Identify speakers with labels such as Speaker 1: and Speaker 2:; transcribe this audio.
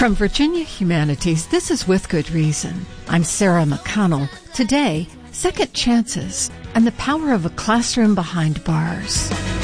Speaker 1: From Virginia Humanities, this is With Good Reason. I'm Sarah McConnell. Today, second chances and the power of a classroom behind bars.